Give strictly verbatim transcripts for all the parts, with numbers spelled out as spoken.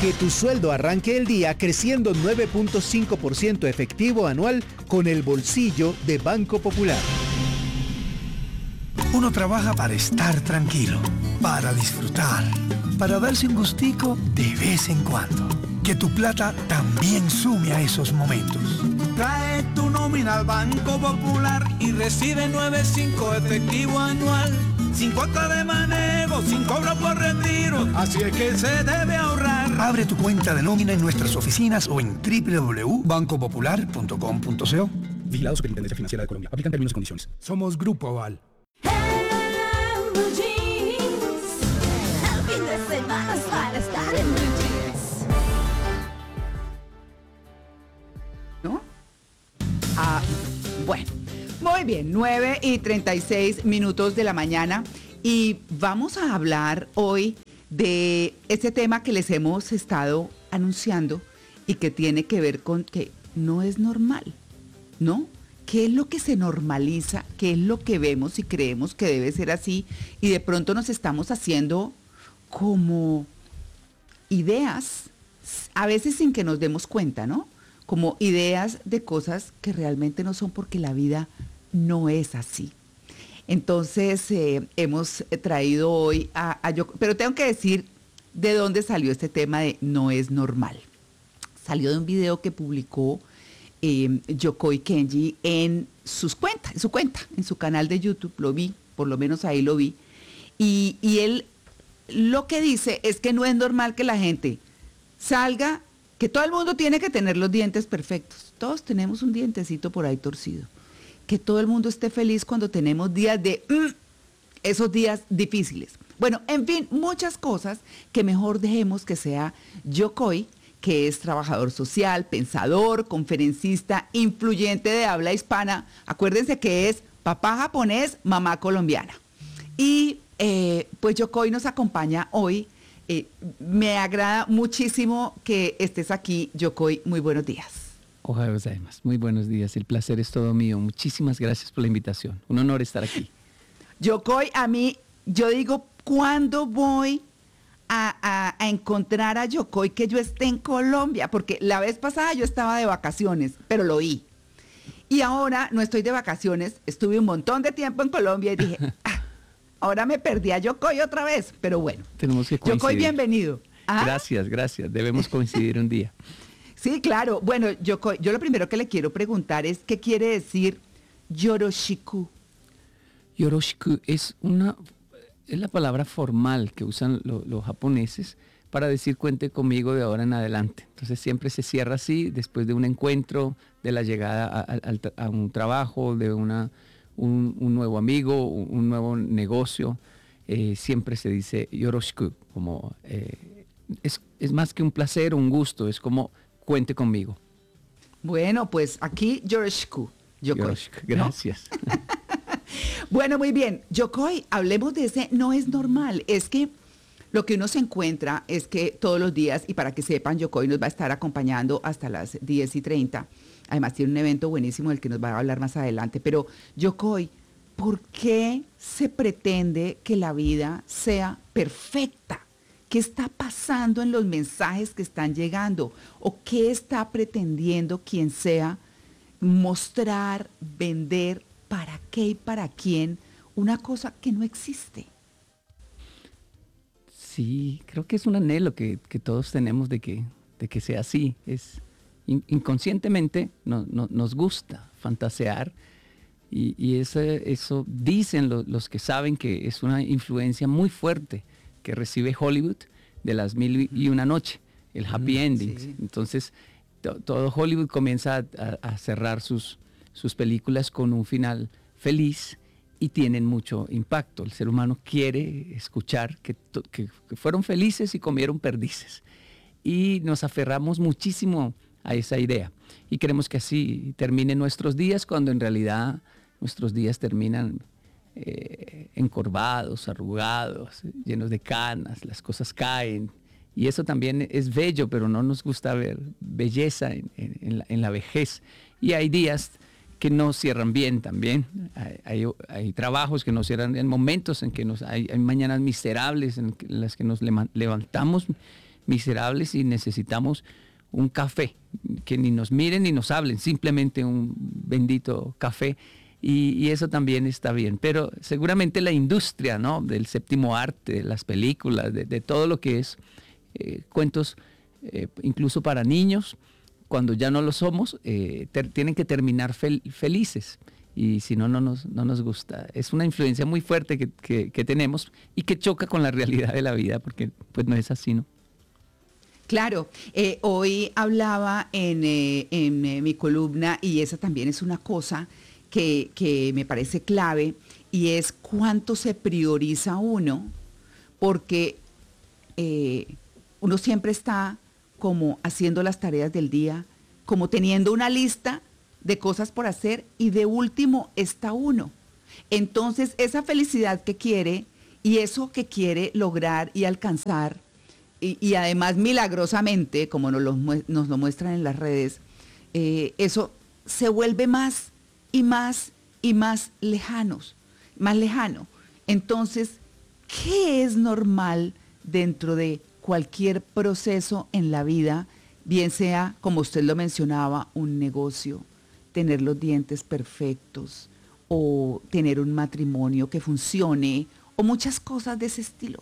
Que tu sueldo arranque el día creciendo nueve punto cinco por ciento efectivo anual con el bolsillo de Banco Popular. Uno trabaja para estar tranquilo, para disfrutar, para darse un gustico de vez en cuando. Que tu plata también sume a esos momentos. Trae tu nómina al Banco Popular y recibe nueve punto cinco efectivo anual. Sin cuota de manejo, sin cobro por retiro. Así es que se debe ahorrar. Abre tu cuenta de nómina en nuestras oficinas o en doble u doble u doble u punto banco popular punto com punto co. Vigilado Superintendencia Financiera de Colombia. Aplican términos y condiciones. Somos Grupo Aval. ¿No? Ah, bueno, muy bien, nueve y treinta y seis minutos de la mañana y vamos a hablar hoy de este tema que les hemos estado anunciando y que tiene que ver con que no es normal, ¿no? ¿Qué es lo que se normaliza? ¿Qué es lo que vemos y creemos que debe ser así? Y de pronto nos estamos haciendo como ideas, a veces sin que nos demos cuenta, ¿no? Como ideas de cosas que realmente no son porque la vida no es así. Entonces, eh, hemos traído hoy a, a yo, pero tengo que decir de dónde salió este tema de no es normal. Salió de un video que publicó eh, Yokoi Kenji en sus cuentas, en su cuenta, en su canal de YouTube, lo vi, por lo menos ahí lo vi. Y, y él lo que dice es que no es normal que la gente salga, que todo el mundo tiene que tener los dientes perfectos. Todos tenemos un dientecito por ahí torcido. Que todo el mundo esté feliz cuando tenemos días de mm, esos días difíciles. Bueno, en fin, muchas cosas que mejor dejemos que sea Yokoi, que es trabajador social, pensador, conferencista, influyente de habla hispana. Acuérdense que es papá japonés, mamá colombiana. Y eh, pues Yokoi nos acompaña hoy. Eh, me agrada muchísimo que estés aquí, Yokoi. Muy buenos días. Ohayou gozaimasu. Muy buenos días. El placer es todo mío. Muchísimas gracias por la invitación. Un honor estar aquí. Yokoi, a mí, yo digo, ¿cuándo voy a, a, a encontrar a Yokoi que yo esté en Colombia? Porque la vez pasada yo estaba de vacaciones, pero lo oí. Y ahora no estoy de vacaciones, estuve un montón de tiempo en Colombia y dije, ah, ahora me perdí a Yokoi otra vez. Pero bueno, tenemos que coincidir. Yokoi, bienvenido. ¿Ah? Gracias, gracias. Debemos coincidir un día. Sí, claro. Bueno, Yokoi, yo lo primero que le quiero preguntar es, ¿qué quiere decir yoroshiku? Yoroshiku es una es la palabra formal que usan lo, los japoneses para decir cuente conmigo de ahora en adelante. Entonces siempre se cierra así, después de un encuentro, de la llegada a, a, a un trabajo, de una, un, un nuevo amigo, un, un nuevo negocio, eh, siempre se dice yoroshiku, como eh, es, es más que un placer, un gusto, es como cuente conmigo. Bueno, pues aquí yoroshiku, Yokoi. Yoroshiku, gracias. ¿No? Bueno, muy bien. Yokoi, hablemos de ese no es normal. Es que lo que uno se encuentra es que todos los días, y para que sepan, Yokoi nos va a estar acompañando hasta las diez y treinta. Además tiene un evento buenísimo del que nos va a hablar más adelante. Pero Yokoi, ¿por qué se pretende que la vida sea perfecta? ¿Qué está pasando en los mensajes que están llegando? ¿O qué está pretendiendo quien sea mostrar, vender? ¿Para qué y para quién? Una cosa que no existe. Sí, creo que es un anhelo que, que todos tenemos de que, de que sea así. Es, in, inconscientemente no, no, nos gusta fantasear y, y eso, eso dicen lo, los que saben que es una influencia muy fuerte que recibe Hollywood de las mil y una noche, el happy ending. Sí. Entonces, to, todo Hollywood comienza a, a, a cerrar sus, sus películas con un final feliz y tienen mucho impacto. El ser humano quiere escuchar que, que, que fueron felices y comieron perdices. Y nos aferramos muchísimo a esa idea. Y queremos que así terminen nuestros días, cuando en realidad nuestros días terminan eh, encorvados, arrugados, llenos de canas, las cosas caen. Y eso también es bello, pero no nos gusta ver belleza en, en, en, la, en la vejez. Y hay días que no cierran bien también. Hay, hay, hay trabajos que no cierran en momentos en que nos, hay, hay mañanas miserables en, que, en las que nos levantamos miserables y necesitamos un café, que ni nos miren ni nos hablen, simplemente un bendito café. Y, y eso también está bien. Pero seguramente la industria, ¿no?, del séptimo arte, de las películas, de, de todo lo que es eh, cuentos, eh, incluso para niños, cuando ya no lo somos, eh, ter, tienen que terminar fel, felices. Y si no, no nos, no nos gusta. Es una influencia muy fuerte que, que, que tenemos y que choca con la realidad de la vida, porque pues no es así, ¿no? Claro, eh, hoy hablaba en, eh, en eh, mi columna, y esa también es una cosa que, que me parece clave, y es cuánto se prioriza uno, porque eh, uno siempre está como haciendo las tareas del día, como teniendo una lista de cosas por hacer, y de último está uno. Entonces, esa felicidad que quiere y eso que quiere lograr y alcanzar, y, y además milagrosamente, como nos lo, nos lo muestran en las redes, eh, eso se vuelve más y más y más lejanos, más lejano. Entonces, ¿qué es normal dentro de cualquier proceso en la vida? Bien sea, como usted lo mencionaba, un negocio, tener los dientes perfectos, o tener un matrimonio que funcione, o muchas cosas de ese estilo.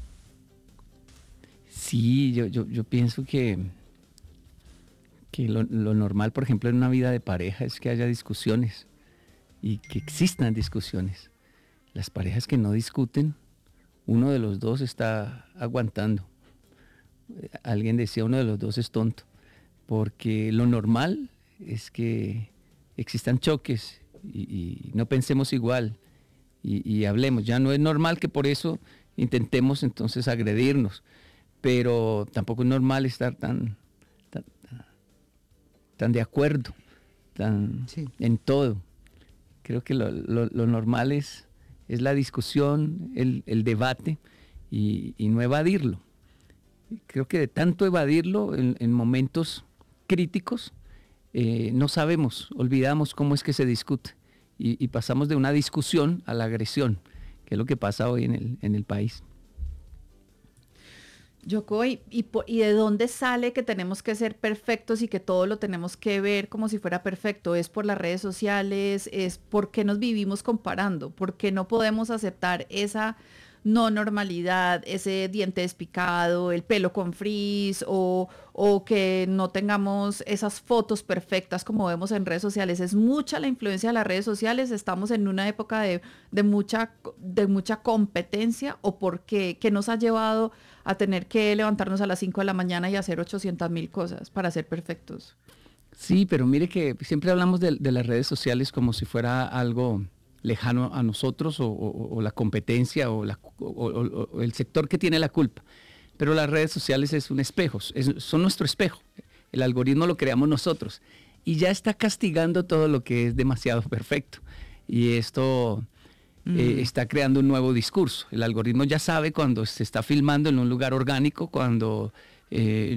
Sí, yo, yo, yo pienso que, que lo, lo normal, por ejemplo, en una vida de pareja es que haya discusiones y que existan discusiones. Las parejas que no discuten, uno de los dos está aguantando. Alguien decía, uno de los dos es tonto, porque lo normal es que existan choques y, y no pensemos igual y, y hablemos. Ya no es normal que por eso intentemos entonces agredirnos, pero tampoco es normal estar tan, tan, tan de acuerdo, tan sí. en todo. Creo que lo, lo, lo normal es, es la discusión, el, el debate y, y no evadirlo. Creo que de tanto evadirlo en, en momentos críticos, eh, no sabemos, olvidamos cómo es que se discute y, y pasamos de una discusión a la agresión, que es lo que pasa hoy en el, en el país. Yoko, ¿y, y, ¿y de dónde sale que tenemos que ser perfectos y que todo lo tenemos que ver como si fuera perfecto? ¿Es por las redes sociales? ¿Es porque nos vivimos comparando? ¿Por qué no podemos aceptar esa no normalidad, ese diente despicado, el pelo con frizz, o, o que no tengamos esas fotos perfectas como vemos en redes sociales? Es mucha la influencia de las redes sociales. Estamos en una época de, de, mucha, de mucha competencia, o por qué, ¿qué nos ha llevado a tener que levantarnos a las cinco de la mañana y hacer ochocientas mil cosas para ser perfectos? Sí, pero mire que siempre hablamos de, de las redes sociales como si fuera algo lejano a nosotros, o, o, o la competencia, o, la, o, o, o el sector que tiene la culpa. Pero las redes sociales es un espejo, es, son nuestro espejo. El algoritmo lo creamos nosotros y ya está castigando todo lo que es demasiado perfecto. Y esto mm. eh, está creando un nuevo discurso. El algoritmo ya sabe cuando se está filmando en un lugar orgánico, cuando eh,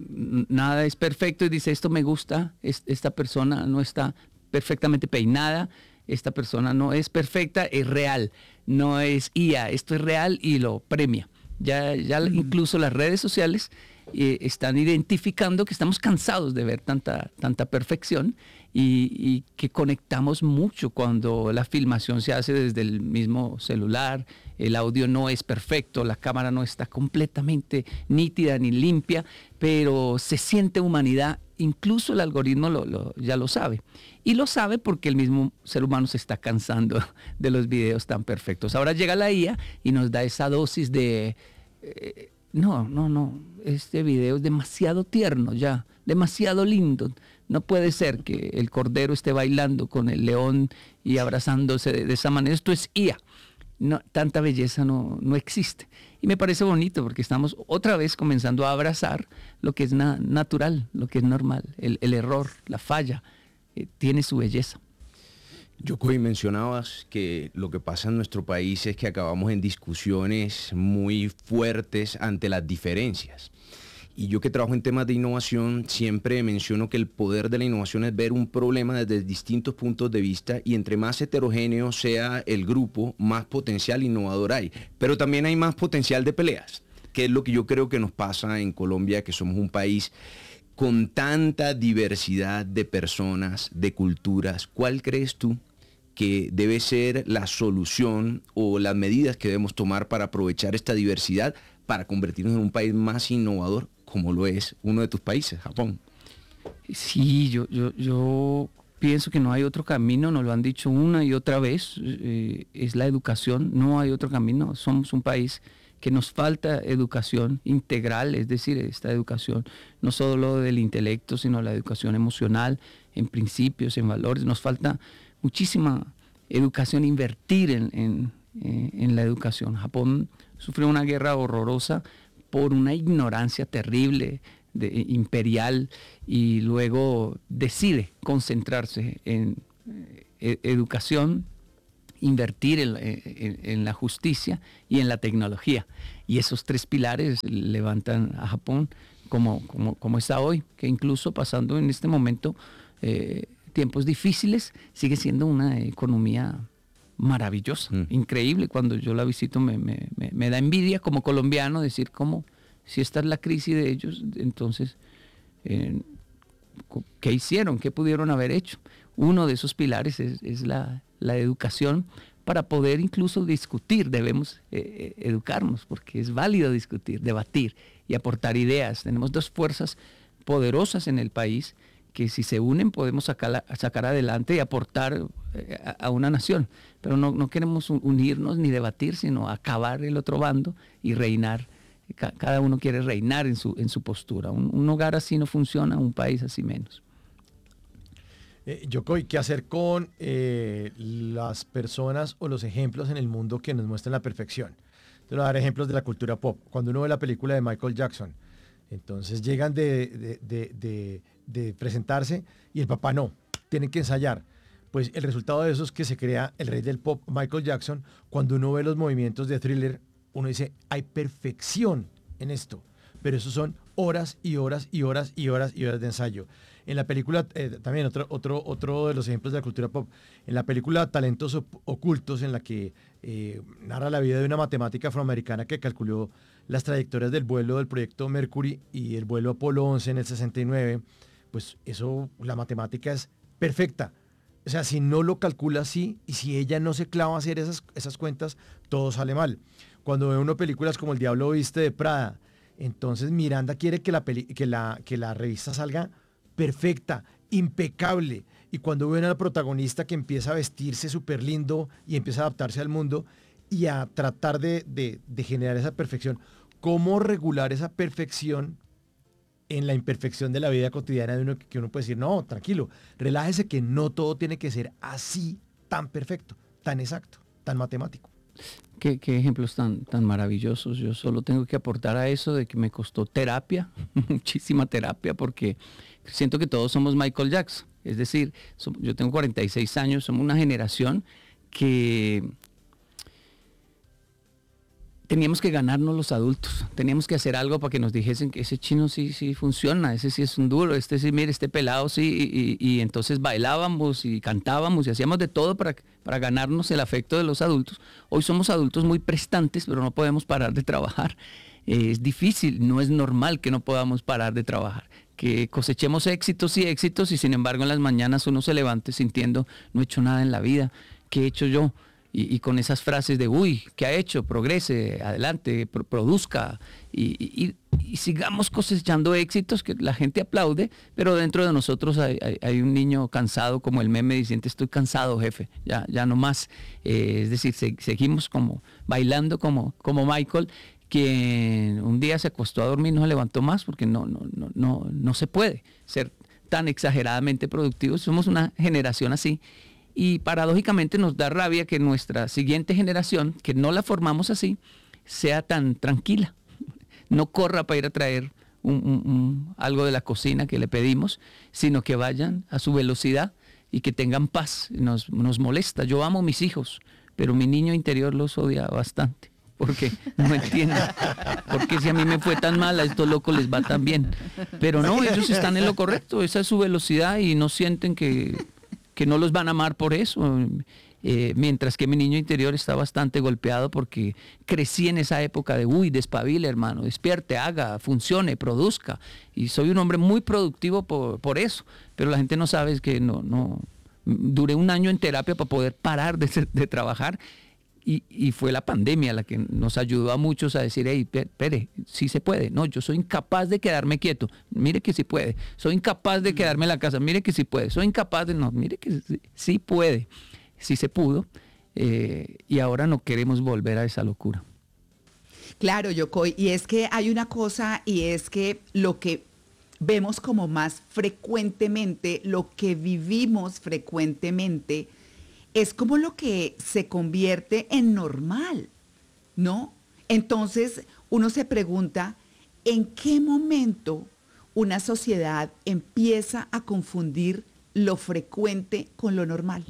nada es perfecto, y dice, esto me gusta, es, esta persona no está perfectamente peinada, esta persona no es perfecta, es real, no es I A, esto es real, y lo premia. Ya, ya mm. incluso las redes sociales eh, están identificando que estamos cansados de ver tanta, tanta perfección, y, y que conectamos mucho cuando la filmación se hace desde el mismo celular, el audio no es perfecto, la cámara no está completamente nítida ni limpia, pero se siente humanidad. Incluso el algoritmo lo, lo, ya lo sabe. Y lo sabe porque el mismo ser humano se está cansando de los videos tan perfectos. Ahora llega la I A y nos da esa dosis de, eh, no, no, no, este video es demasiado tierno ya, demasiado lindo. No puede ser que el cordero esté bailando con el león y abrazándose de, de esa manera. Esto es I A. No, tanta belleza no, no existe. Y me parece bonito porque estamos otra vez comenzando a abrazar lo que es na- natural, lo que es normal. El, el error, la falla, eh, tiene su belleza. Yoko, y mencionabas que lo que pasa en nuestro país es que acabamos en discusiones muy fuertes ante las diferencias. Y yo que trabajo en temas de innovación, siempre menciono que el poder de la innovación es ver un problema desde distintos puntos de vista, y entre más heterogéneo sea el grupo, más potencial innovador hay. Pero también hay más potencial de peleas. que es lo que yo creo que nos pasa en Colombia, que somos un país con tanta diversidad de personas, de culturas. ¿Cuál crees tú que debe ser la solución o las medidas que debemos tomar para aprovechar esta diversidad para convertirnos en un país más innovador, como lo es uno de tus países, Japón? Sí, yo, yo, yo pienso que no hay otro camino, nos lo han dicho una y otra vez, eh, es la educación, no hay otro camino. Somos un país que nos falta educación integral, es decir, esta educación no solo del intelecto, sino la educación emocional, en principios, en valores. Nos falta muchísima educación, invertir en, en, en la educación. Japón sufrió una guerra horrorosa por una ignorancia terrible, de, imperial, y luego decide concentrarse en eh, educación, invertir en, en, en la justicia y en la tecnología. Y esos tres pilares levantan a Japón como, como, como está hoy, que incluso pasando en este momento eh, tiempos difíciles, sigue siendo una economía maravillosa, mm. increíble. Cuando yo la visito me, me, me, me da envidia como colombiano decir cómo, si esta es la crisis de ellos, entonces, eh, ¿qué hicieron? ¿Qué pudieron haber hecho? Uno de esos pilares es, es la, la educación, para poder incluso discutir. Debemos eh, educarnos, porque es válido discutir, debatir y aportar ideas. Tenemos dos fuerzas poderosas en el país que si se unen podemos sacar, sacar adelante y aportar eh, a, a una nación. Pero no, no queremos unirnos ni debatir, sino acabar el otro bando y reinar. Cada uno quiere reinar en su, en su postura. Un, un hogar así no funciona, un país así menos. Eh, Yokoi, ¿qué hacer con eh, las personas o los ejemplos en el mundo que nos muestran la perfección? Te voy a dar ejemplos de la cultura pop. Cuando uno ve la película de Michael Jackson, entonces llegan de, de, de, de, de presentarse y el papá no, tienen que ensayar. Pues el resultado de eso es que se crea el rey del pop, Michael Jackson. Cuando uno ve los movimientos de Thriller, uno dice, hay perfección en esto, pero eso son horas y horas y horas y horas y horas de ensayo. En la película, eh, también otro, otro, otro de los ejemplos de la cultura pop, en la película Talentos Ocultos, en la que eh, narra la vida de una matemática afroamericana que calculó las trayectorias del vuelo del proyecto Mercury y el vuelo Apolo once en el sesenta y nueve, pues eso, la matemática es perfecta. O sea, si no lo calcula así y si ella no se clava a hacer esas, esas cuentas, todo sale mal. Cuando ve uno películas como El Diablo Viste de Prada, entonces Miranda quiere que la, peli, que la, que la revista salga perfecta, impecable. Y cuando ven al protagonista que empieza a vestirse súper lindo y empieza a adaptarse al mundo y a tratar de, de, de generar esa perfección, ¿cómo regular esa perfección en la imperfección de la vida cotidiana de uno, que uno puede decir, no, tranquilo, relájese, que no todo tiene que ser así, tan perfecto, tan exacto, tan matemático? Qué, qué ejemplos tan, tan maravillosos. Yo solo tengo que aportar a eso de que me costó terapia, muchísima terapia, porque siento que todos somos Michael Jackson. Es decir, so, yo tengo cuarenta y seis años, somos una generación que teníamos que ganarnos los adultos, teníamos que hacer algo para que nos dijesen que ese chino sí, sí funciona, ese sí es un duro, este sí, mire, este pelado sí, y, y, y entonces bailábamos y cantábamos y hacíamos de todo para, para ganarnos el afecto de los adultos. Hoy somos adultos muy prestantes, pero no podemos parar de trabajar. Eh, es difícil, no es normal que no podamos parar de trabajar, que cosechemos éxitos y éxitos y sin embargo en las mañanas uno se levante sintiendo, no he hecho nada en la vida, ¿qué he hecho yo? Y, y con esas frases de, uy, ¿qué ha hecho? Progrese, adelante, pro, produzca y, y, y sigamos cosechando éxitos que la gente aplaude, pero dentro de nosotros hay, hay, hay un niño cansado, como el meme diciendo, estoy cansado, jefe, ya, ya no más. Eh, es decir, se, seguimos como bailando como, como Michael, que un día se acostó a dormir y no se levantó más porque no, no, no, no, no se puede ser tan exageradamente productivos. Somos una generación así. Y paradójicamente nos da rabia que nuestra siguiente generación, que no la formamos así, sea tan tranquila. No corra para ir a traer un, un, un, algo de la cocina que le pedimos, sino que vayan a su velocidad y que tengan paz. Nos, nos molesta. Yo amo a mis hijos, pero mi niño interior los odia bastante. Porque no entienden. Porque si a mí me fue tan mal, a estos locos les va tan bien. Pero no, ellos están en lo correcto. Esa es su velocidad y no sienten que... que no los van a amar por eso. Eh, mientras que mi niño interior está bastante golpeado porque crecí en esa época de, uy, despabile, hermano, despierte, haga, funcione, produzca. Y soy un hombre muy productivo por, por eso, pero la gente no sabe que no, no, duré un año en terapia para poder parar de, de trabajar. Y, y fue la pandemia la que nos ayudó a muchos a decir, hey, espere, sí se puede. No, yo soy incapaz de quedarme quieto. Mire que sí puede. Soy incapaz de quedarme en la casa. Mire que sí puede. Soy incapaz de... No, mire que sí, sí puede. Sí se pudo. Eh, y ahora no queremos volver a esa locura. Claro, Yocoy. Y es que hay una cosa, y es que lo que vemos como más frecuentemente, lo que vivimos frecuentemente, es como lo que se convierte en normal, ¿no? Entonces uno se pregunta, ¿en qué momento una sociedad empieza a confundir lo frecuente con lo normal?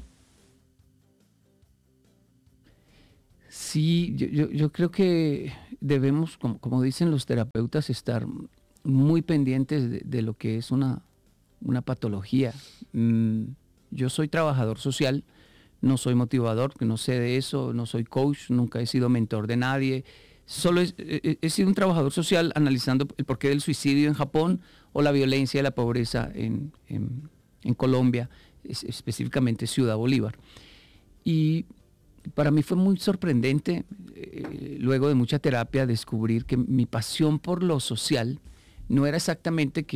Sí, yo, yo, yo creo que debemos, como, como dicen los terapeutas, estar muy pendientes de, de lo que es una, una patología. Mm, yo soy trabajador social. No soy motivador, que no sé de eso, no soy coach, nunca he sido mentor de nadie. Solo he, he, he sido un trabajador social analizando el porqué del suicidio en Japón o la violencia y la pobreza en, en, en Colombia, es, específicamente Ciudad Bolívar. Y para mí fue muy sorprendente, eh, luego de mucha terapia, descubrir que mi pasión por lo social no era exactamente que